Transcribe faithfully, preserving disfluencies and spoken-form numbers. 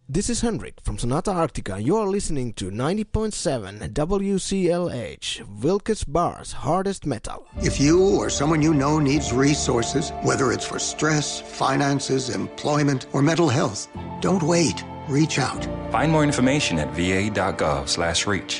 This is Henrik from Sonata Arctica. You are listening to ninety point seven W C L H, Wilkes Barre's hardest metal. If you or someone you know needs resources, whether it's for stress, finances, employment, or mental health, don't wait. Reach out. Find more information at va.gov slash reach.